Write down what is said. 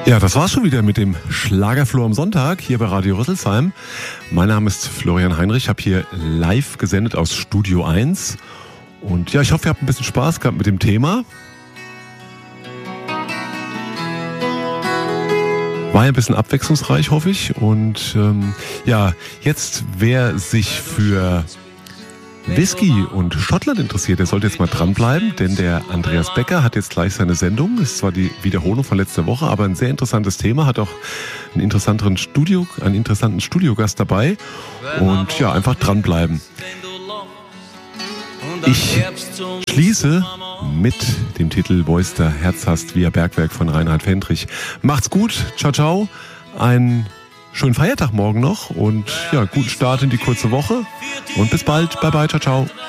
Ja, das war's schon wieder mit dem Schlagerfloh am Sonntag hier bei Radio Rüsselsheim. Mein Name ist Florian Heinrich, ich habe hier live gesendet aus Studio 1. Und ja, ich hoffe, ihr habt ein bisschen Spaß gehabt mit dem Thema. War ja ein bisschen abwechslungsreich, hoffe ich. Und ja, jetzt wer sich für Whisky und Schottland interessiert, der sollte jetzt mal dranbleiben, denn der Andreas Becker hat jetzt gleich seine Sendung. Das ist zwar die Wiederholung von letzter Woche, aber ein sehr interessantes Thema, hat auch einen interessanten Studiogast dabei. Und ja, einfach dranbleiben. Ich schließe mit dem Titel Voice der Herz hast via Bergwerk von Reinhard Fendrich. Macht's gut, ciao, ciao, einen schönen Feiertag morgen noch und ja, guten Start in die kurze Woche und bis bald, bye bye, ciao, ciao.